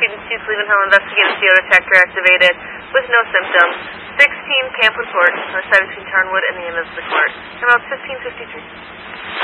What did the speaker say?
student 2 Slevenhill investigated CO detector activated with no symptoms. 16 Pamplin Court, or 17 Tarnwood, in the end of the court. About 15:53.